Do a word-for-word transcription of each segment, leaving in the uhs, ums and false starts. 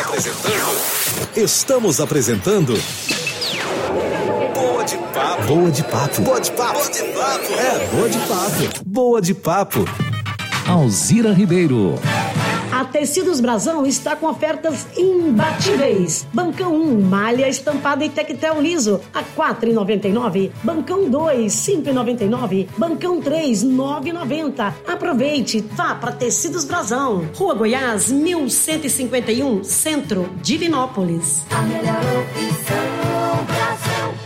apresentando. Estamos apresentando. Boa de papo. Boa de papo. Boa de papo. Boa de papo. É, boa de papo. Boa de papo. Alzira Ribeiro. A Tecidos Brasão está com ofertas imbatíveis. Bancão um, malha estampada e tectel liso, a quatro reais e noventa e nove centavos. Bancão dois, cinco reais e noventa e nove centavos. Bancão três, nove reais e noventa centavos. Aproveite, vá para Tecidos Brasão. Rua Goiás, mil cento e cinquenta e um, Centro, Divinópolis. A melhor opção, Brasão.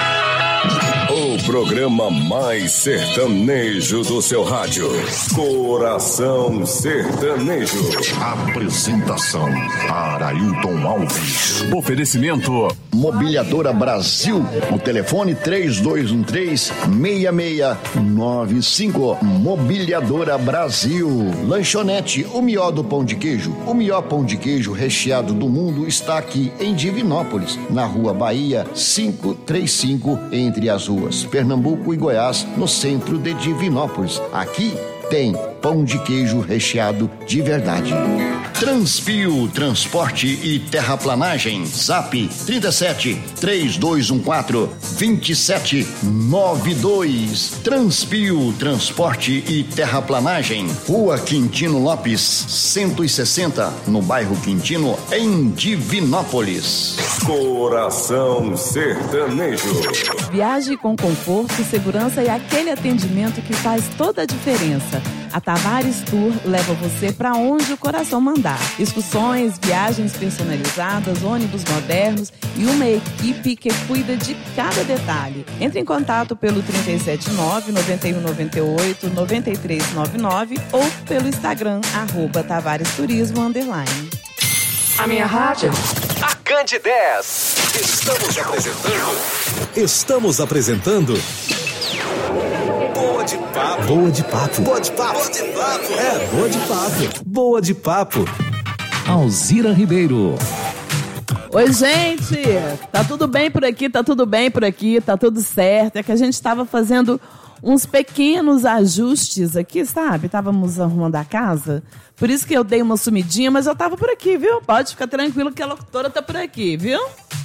O programa mais sertanejo do seu rádio. Coração Sertanejo. Apresentação: Arailton Alves. Oferecimento: Mobiliadora Brasil. O telefone três dois um três, seis seis nove cinco. Mobiliadora Brasil. Lanchonete O Melhor do Pão de Queijo. O melhor pão de queijo recheado do mundo está aqui em Divinópolis, na Rua Bahia quinhentos e trinta e cinco, entre as ruas Pernambuco e Goiás, no centro de Divinópolis. Aqui tem pão de queijo recheado de verdade. Transpio Transporte e Terraplanagem. Zap trinta e sete, três dois um quatro, dois sete nove dois. Transpio Transporte e Terraplanagem. Rua Quintino Lopes, cento e sessenta, no bairro Quintino, em Divinópolis. Coração Sertanejo. Viaje com conforto, segurança e aquele atendimento que faz toda a diferença. A Tavares Tour leva você para onde o coração mandar. Excursões, viagens personalizadas, ônibus modernos e uma equipe que cuida de cada detalhe. Entre em contato pelo trinta e sete nove, noventa e um noventa e oito, noventa e três noventa e nove ou pelo Instagram, arroba Tavares Turismo, underline. A minha rádio. A Cande dez. Estamos apresentando. Estamos apresentando. Boa de papo. Boa de papo. Boa de papo. Boa de papo. É, boa de papo. Boa de papo. Alzira Ribeiro. Oi, gente, tá tudo bem por aqui, tá tudo bem por aqui, tá tudo certo. É que a gente estava fazendo uns pequenos ajustes aqui, sabe? Estávamos arrumando a casa, por isso que eu dei uma sumidinha, mas eu tava por aqui, viu? Pode ficar tranquilo que a locutora tá por aqui, viu?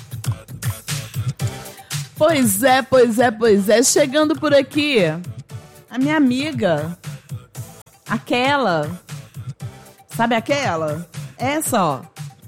Pois é, pois é, pois é. Chegando por aqui, a minha amiga, aquela, sabe aquela? Essa, ó.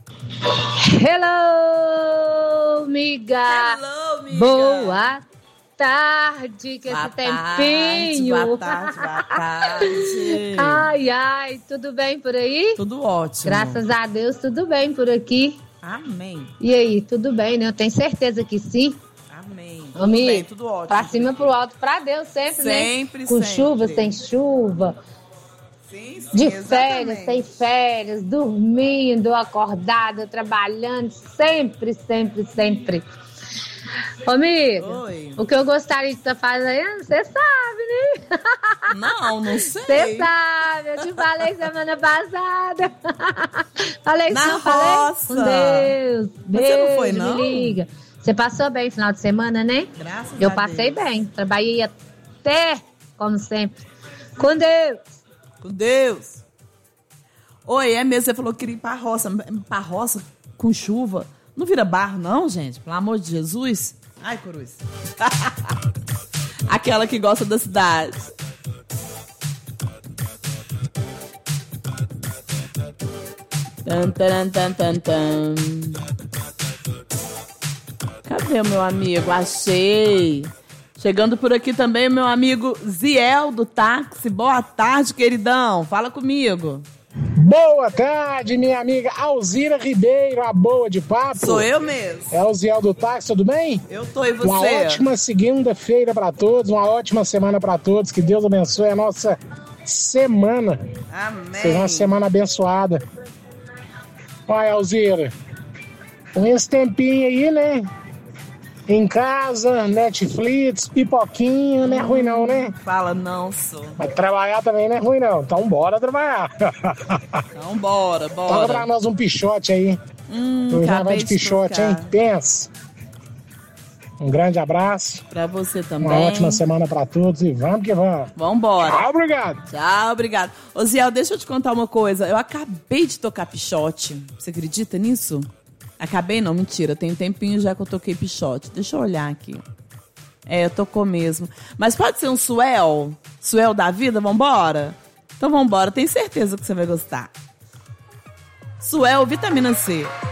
Hello, amiga. Hello, amiga. Boa tarde, que boa esse tempinho. Tarde, boa tarde, boa tarde. Ai, ai, tudo bem por aí? Tudo ótimo. Graças a Deus, tudo bem por aqui. Amém. E aí, tudo bem, né? Eu tenho certeza que sim. Amém. Tudo Amiga, bem, tudo ótimo. Pra cima, pro alto, pra Deus, sempre, sempre né? Com sempre. chuva, sem chuva. Sim, sim, de exatamente. férias, sem férias, dormindo, acordada, trabalhando, sempre, sempre, sempre. Ô, amiga, Oi. O que eu gostaria de estar fazendo, você sabe, né? Não, não sei. Você sabe, eu te falei semana passada. Falei Na isso, não roça. falei? Com Deus. Mas Deus, você não foi, não? Me liga. Você passou bem no final de semana, né? Graças eu a passei Deus. bem, trabalhei até, como sempre. Com Deus. Com Deus. Oi, é mesmo, você falou que queria ir pra roça. Pra roça com chuva. Não vira barro, não, gente? Pelo amor de Jesus. Ai, Cruz. Aquela que gosta da cidade. Tan, tan, tan, tan, tan. Cadê o meu amigo? Achei. Chegando por aqui também o meu amigo Ziel do táxi. Boa tarde, queridão. Fala comigo. Boa tarde, minha amiga Alzira Ribeiro, a boa de papo. Sou eu mesmo. É o Ziel do táxi, tudo bem? Eu tô, e você? Uma ótima segunda-feira pra todos, uma ótima semana pra todos. Que Deus abençoe a nossa semana. Amém. Seja uma semana abençoada. Olha, Alzira, com esse tempinho aí, né? Em casa, Netflix, pipoquinha, não é ruim não, né? Fala não, sou. Mas trabalhar também não é ruim não, então bora trabalhar. Então bora, bora. Toca pra nós um pichote aí. Hum, um acabei de de pichote, tocar. hein? Pensa. Um grande abraço. Pra você também. Uma ótima semana pra todos e vamos que vamos. Vambora. Tchau, obrigado. Tchau, obrigado. Ô, Ziel, deixa eu te contar uma coisa. Eu acabei de tocar Pichote. Você acredita nisso? Acabei não, mentira. Tem um tempinho já que eu toquei Pichote. Deixa eu olhar aqui. É, tocou mesmo. Mas pode ser um Suel? Suel da vida? Vambora? Então vambora. Tenho certeza que você vai gostar. Suel, vitamina C.